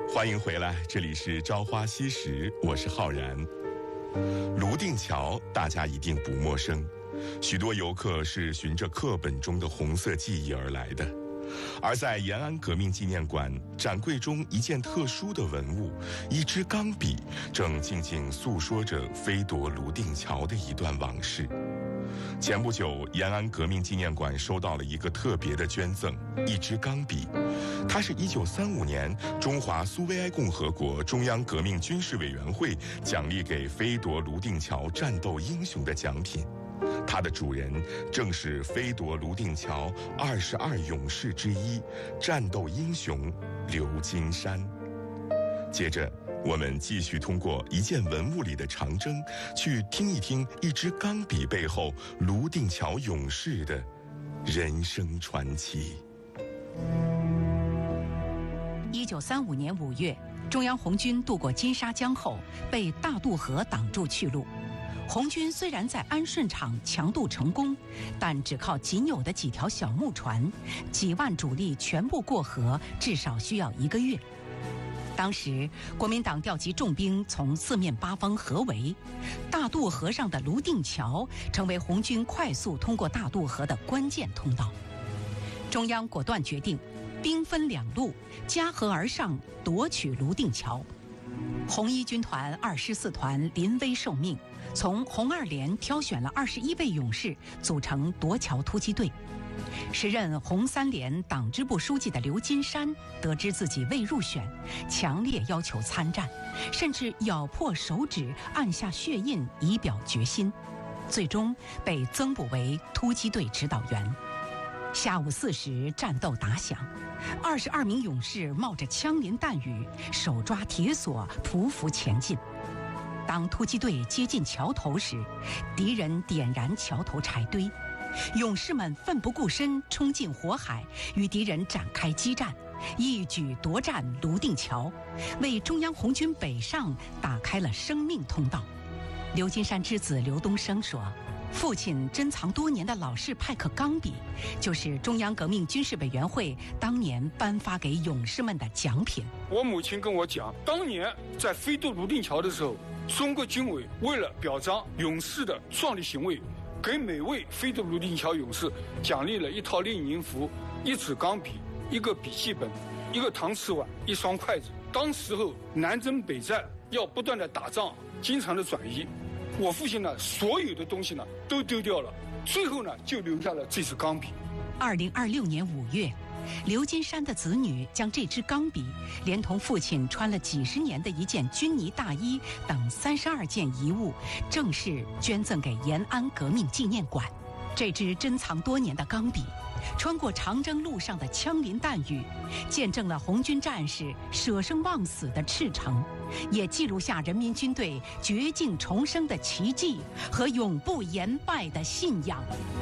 欢迎回来，这里是朝花夕拾，我是浩然。泸定桥大家一定不陌生，许多游客是循着课本中的红色记忆而来的。而在延安革命纪念馆展柜中，一件特殊的文物，一支钢笔，正静静诉说着飞夺泸定桥的一段往事。前不久，延安革命纪念馆收到了一个特别的捐赠，一支钢笔。它是1935年中华苏维埃共和国中央革命军事委员会奖励给飞夺泸定桥战斗英雄的奖品。它的主人正是飞夺泸定桥22勇士之一，战斗英雄刘金山。接着我们继续通过一件文物里的长征，去听一听一支钢笔背后泸定桥勇士的人生传奇。 1935年5月，中央红军渡过金沙江后，被大渡河挡住去路。红军虽然在安顺场强渡成功，但只靠仅有的几条小木船，几万主力全部过河，至少需要1个月。当时国民党调集重兵从四面八方合围，大渡河上的泸定桥成为红军快速通过大渡河的关键通道。中央果断决定兵分2路，夹河而上，夺取泸定桥。红一军团2师4团临危受命，从红二连挑选了21位勇士组成夺桥突击队。时任红3连党支部书记的刘金山得知自己未入选，强烈要求参战，甚至咬破手指按下血印以表决心，最终被增补为突击队指导员。下午4时，战斗打响，22名勇士冒着枪林弹雨，手抓铁索，匍匐前进。当突击队接近桥头时，敌人点燃桥头柴堆，勇士们奋不顾身冲进火海，与敌人展开激战，一举夺占泸定桥，为中央红军北上打开了生命通道。刘金山之子刘东升说，父亲珍藏多年的老式派克钢笔，就是中央革命军事委员会当年颁发给勇士们的奖品。 我母亲跟我讲，当年在飞夺泸定桥的时候，中国军委为了表彰勇士的壮丽行为，给每位飞夺泸定桥勇士奖励了一套列宁服、一支钢笔、一个笔记本、一个搪瓷碗、一双筷子。当时候南征北战要不断的打仗，经常的转移，我父亲呢所有的东西呢都丢掉了，最后呢就留下了这支钢笔。 2026年5月，刘金山的子女将这支钢笔连同父亲穿了几十年的一件军呢大衣等32件遗物，正式捐赠给延安革命纪念馆。这支珍藏多年的钢笔，穿过长征路上的枪林弹雨，见证了红军战士舍生忘死的赤诚，也记录下人民军队绝境重生的奇迹和永不言败的信仰。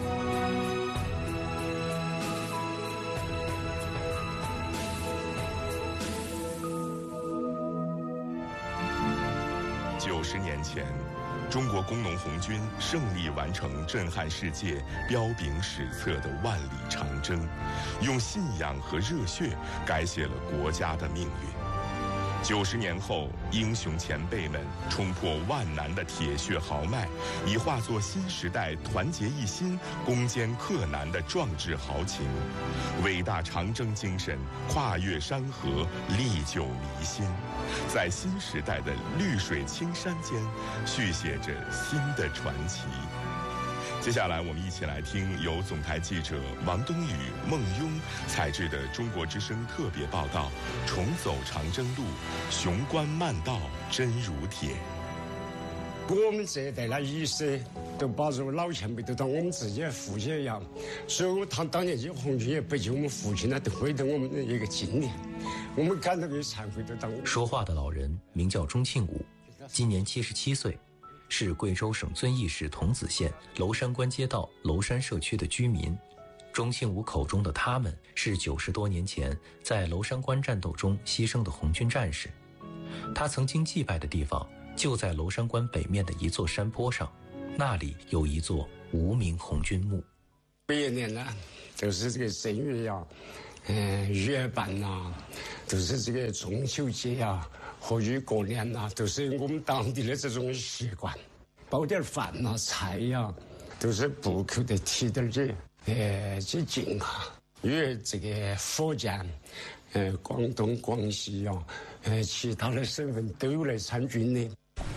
90年前，中国工农红军胜利完成震撼世界、彪炳史册的万里长征，用信仰和热血改写了国家的命运。90年后，英雄前辈们冲破万难的铁血豪迈，已化作新时代团结一心、攻坚克难的壮志豪情。伟大长征精神跨越山河，历久弥新，在新时代的绿水青山间续写着新的传奇。接下来我们一起来听由总台记者王东宇、孟庸采制的中国之声特别报道，重走长征路，雄关漫道真如铁。 我们这一代的意识都把这个老前辈都当我们自己的父亲一样，所以他当年这红军也不及我们父亲呢，都毁了我们的一个经验，我们感到有惭愧的当。 说话的老人名叫钟庆武，今年77岁，是贵州省遵义市桐梓县娄山关街道娄山社区的居民。钟庆武口中的他们是90多年前在娄山关战斗中牺牲的红军战士。他曾经祭拜的地方就在娄山关北面的一座山坡上，那里有一座无名红军墓。 每一年呢，就是这个正月呀， 月半呐，都是这个中秋节啊，或者过年呐，都是我们当地的这种习惯。包点饭呐、菜呀，都是不口的提点儿去进哈。因为这个福建、广东、广西啊，其他的省份都有来参军的。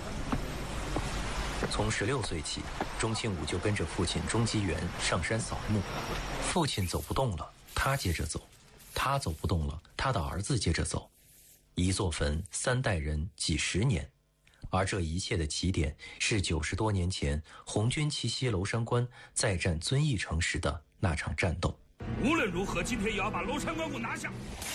从16岁起，钟庆武就跟着父亲钟基元上山扫墓。父亲走不动了，他接着走；他走不动了，他的儿子接着走。一座坟，3代人，几十年。而这一切的起点是90多年前红军奇袭娄山关，再战遵义城时的那场战斗。 无论如何，今天也要把娄山关给我拿下。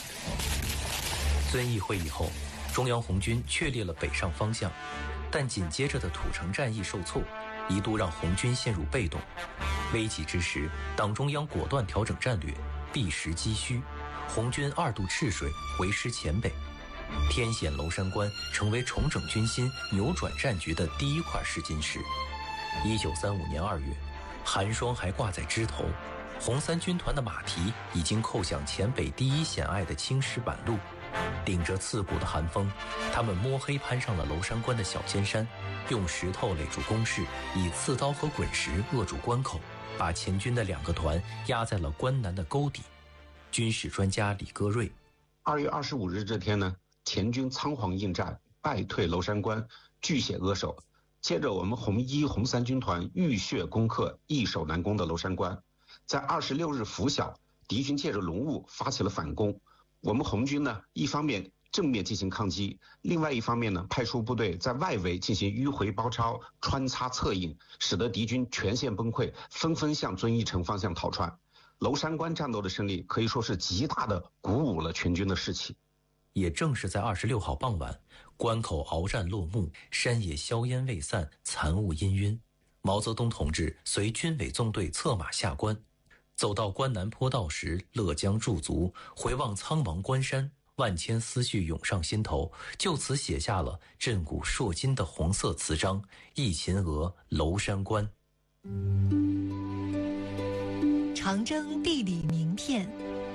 遵义会议后，中央红军确立了北上方向，但紧接着的土城战役受挫，一度让红军陷入被动。危急之时，党中央果断调整战略，避实击虚，红军2渡赤水，回师黔北。天险娄山关成为重整军心、扭转战局的第一块试金石。1935年2月，寒霜还挂在枝头，红三军团的马蹄已经扣响黔北第一险隘的青石板路。顶着刺骨的寒风，他们摸黑攀上了娄山关的小尖山，用石头垒住工事，以刺刀和滚石扼住关口，把前军的2个团压在了关南的沟底。军事专家李戈瑞 ：2月25日这天呢，前军仓皇应战，败退娄山关，据险扼守。接着我们红1、红3军团浴血攻克易守难攻的娄山关。在26日拂晓，敌军借着浓雾发起了反攻。我们红军呢，一方面正面进行抗击，另外一方面呢，派出部队在外围进行迂回包抄、穿插策应，使得敌军全线崩溃，纷纷向遵义城方向逃窜。娄山关战斗的胜利可以说是极大的鼓舞了全军的士气。 也正是在26号傍晚，关口鏖战落幕，山野硝烟未散，残雾氤氲。毛泽东同志随军委纵队策马下关，走到关南坡道时，勒缰驻足，回望苍茫关山，万千思绪涌上心头，就此写下了震古烁今的红色词章《忆秦娥娄山关》。 长征地理名片。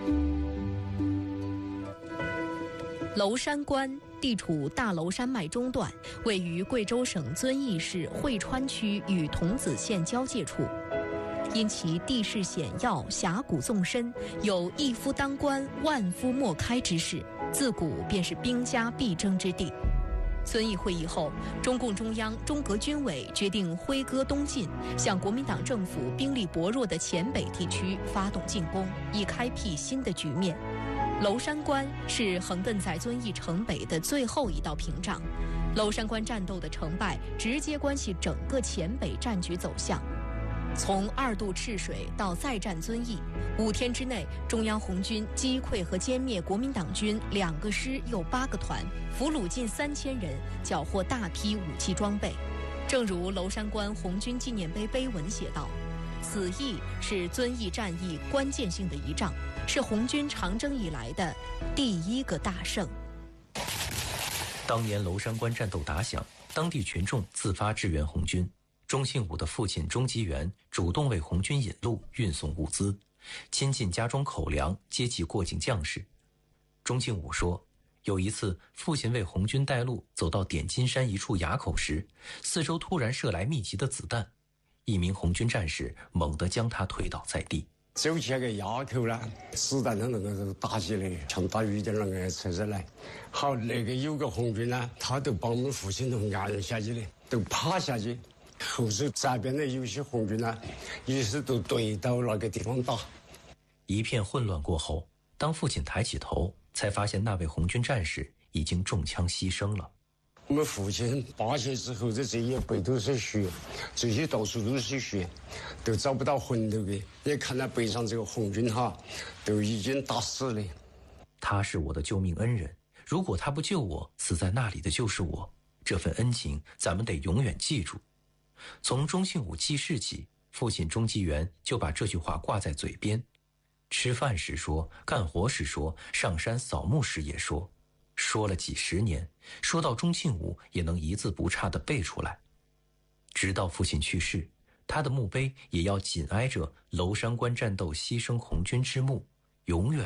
娄山关地处大娄山脉中段，位于贵州省遵义市会川区与桐梓县交界处。因其地势险要、峡谷纵深，有一夫当关、万夫莫开之势，自古便是兵家必争之地。遵义会议后，中共中央、中革军委决定挥戈东进，向国民党政府兵力薄弱的黔北地区发动进攻，以开辟新的局面。娄山关是横亘在遵义城北的最后一道屏障，娄山关战斗的成败直接关系整个黔北战局走向。从2渡赤水到再战遵义，5天之内，中央红军击溃和歼灭国民党军2个师又8个团，俘虏近3000人，缴获大批武器装备。正如娄山关红军纪念碑碑文写道：“此役是遵义战役关键性的一仗，是红军长征以来的第1个大胜。” 当年娄山关战斗打响，当地群众自发支援红军。钟庆武的父亲钟基元主动为红军引路、运送物资，亲近家中口粮，接济过境将士。钟庆武说，有一次父亲为红军带路，走到点金山一处垭口时，四周突然射来密集的子弹，一名红军战士猛地将他推倒在地。 走起那个垭口呢，子弹那个打起来，像打雨点那个车子来。好，那个有个红军呢，他都把我们父亲都按下去的，都趴下去。后头这边的有些红军呢，也是都对到那个地方打。 一片混乱过后，当父亲抬起头，才发现那位红军战士已经中枪牺牲了。 我们父亲扒下之后，这一背都是血，这些到处都是血，都找不到魂头的。也看到背上这个红军哈，都已经打死了。 他是我的救命恩人，如果他不救我，死在那里的就是我。这份恩情，咱们得永远记住。从钟庆武记事起，父亲钟基元就把这句话挂在嘴边，吃饭时说，干活时说，上山扫墓时也说，说了几十年，说到钟庆武也能一字不差地背出来。直到父亲去世，他的墓碑也要紧挨着娄山关战斗牺牲红军之墓，永远地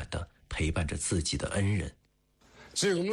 陪伴着自己的恩人。 只有我们